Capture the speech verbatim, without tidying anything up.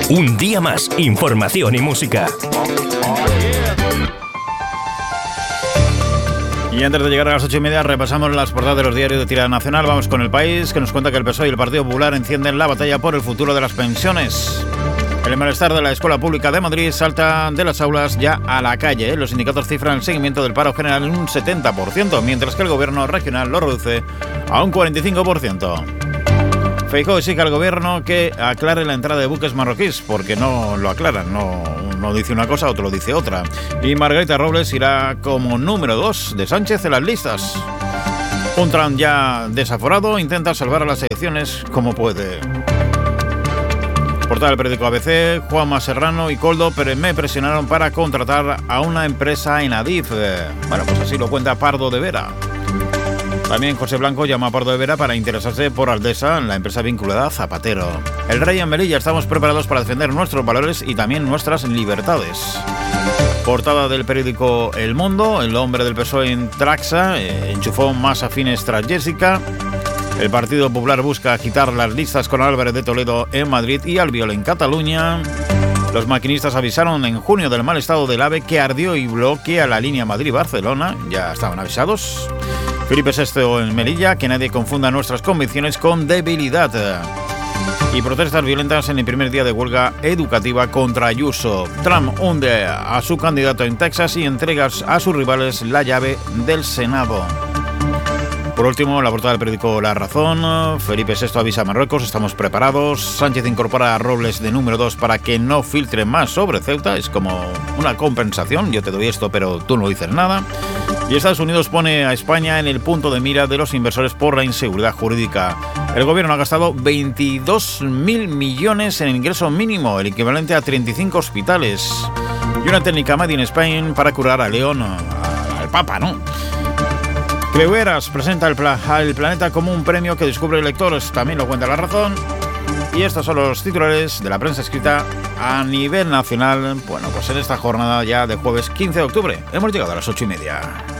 Un día más, información y música. Y antes de llegar a las ocho y media repasamos las portadas de los diarios de tirada nacional. Vamos con El País, que nos cuenta que el P S O E y el Partido Popular encienden la batalla por el futuro de las pensiones. El malestar de la Escuela Pública de Madrid salta de las aulas ya a la calle. Los sindicatos cifran el seguimiento del paro general en un setenta por ciento, mientras que el gobierno regional lo reduce a un cuarenta y cinco por ciento. Feijóo exige al gobierno que aclare la entrada de buques marroquíes, porque no lo aclaran, no, no dice una cosa, otro dice otra. Y Margarita Robles irá como número dos de Sánchez en las listas. Un Trump ya desaforado intenta salvar a las elecciones como puede. Portada del periódico A B C, Juanma Serrano y Koldo me presionaron para contratar a una empresa en Adif. Bueno, pues así lo cuenta Pardo de Vera. También José Blanco llama a Pardo de Vera para interesarse por Aldesa, la empresa vinculada a Zapatero. El Rey en Melilla, estamos preparados para defender nuestros valores y también nuestras libertades. Portada del periódico El Mundo, el hombre del P S O E en Traxa, eh, enchufó más afines tras Jessica. El Partido Popular busca agitar las listas con Álvarez de Toledo en Madrid y Albiol en Cataluña. Los maquinistas avisaron en junio del mal estado del AVE que ardió y bloquea la línea Madrid-Barcelona. Ya estaban avisados. Felipe sexto en Melilla, que nadie confunda nuestras convicciones con debilidad. Y protestas violentas en el primer día de huelga educativa contra Ayuso. Trump hunde a su candidato en Texas y entrega a sus rivales la llave del Senado. Por último, la portada del periódico La Razón. Felipe sexto avisa a Marruecos, estamos preparados. Sánchez incorpora a Robles de número dos para que no filtre más sobre Ceuta. Es como una compensación, yo te doy esto pero tú no dices nada. Y Estados Unidos pone a España en el punto de mira de los inversores por la inseguridad jurídica. El gobierno ha gastado veintidós mil millones en ingreso mínimo, el equivalente a treinta y cinco hospitales. Y una técnica made in Spain para curar a León, al Papa, ¿no? Creueras presenta el, pla- el planeta como un premio que descubre lectores, también lo cuenta La Razón. Y estos son los titulares de la prensa escrita a nivel nacional. Bueno, pues en esta jornada ya de jueves quince de octubre hemos llegado a las ocho y media.